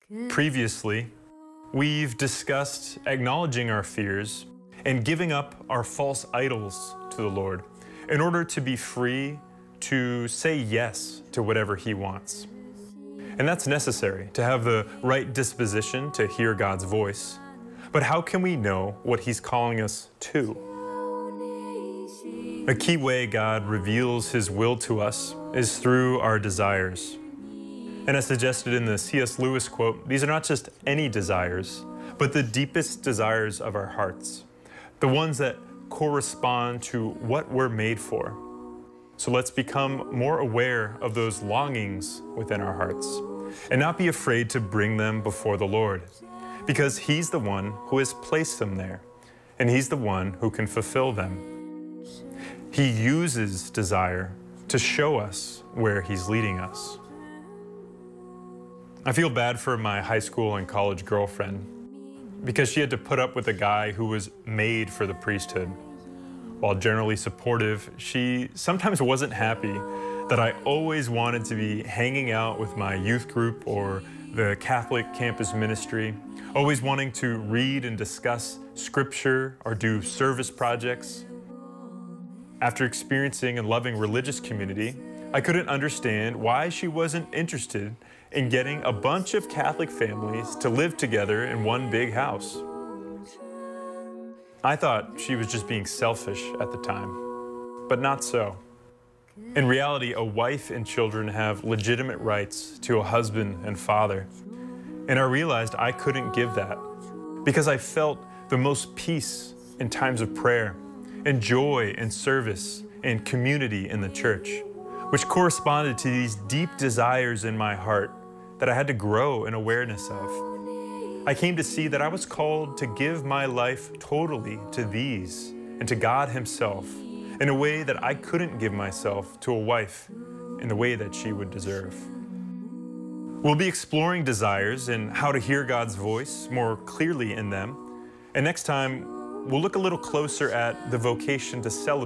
Previously, we've discussed acknowledging our fears and giving up our false idols to the Lord in order to be free to say yes to whatever He wants. And that's necessary to have the right disposition to hear God's voice. But how can we know what He's calling us to? A key way God reveals His will to us is through our desires. And as suggested in the C.S. Lewis quote, these are not just any desires, but the deepest desires of our hearts, the ones that correspond to what we're made for. So let's become more aware of those longings within our hearts and not be afraid to bring them before the Lord, because He's the one who has placed them there, and He's the one who can fulfill them. He uses desire to show us where He's leading us. I feel bad for my high school and college girlfriend because she had to put up with a guy who was made for the priesthood. While generally supportive, she sometimes wasn't happy that I always wanted to be hanging out with my youth group or the Catholic campus ministry, always wanting to read and discuss scripture or do service projects. After experiencing and loving religious community, I couldn't understand why she wasn't interested in getting a bunch of Catholic families to live together in one big house. I thought she was just being selfish at the time, but not so. In reality, a wife and children have legitimate rights to a husband and father. And I realized I couldn't give that because I felt the most peace in times of prayer and joy and service and community in the church, which corresponded to these deep desires in my heart that I had to grow in awareness of. I came to see that I was called to give my life totally to these and to God Himself in a way that I couldn't give myself to a wife in the way that she would deserve. We'll be exploring desires and how to hear God's voice more clearly in them. And next time, we'll look a little closer at the vocation to celebrate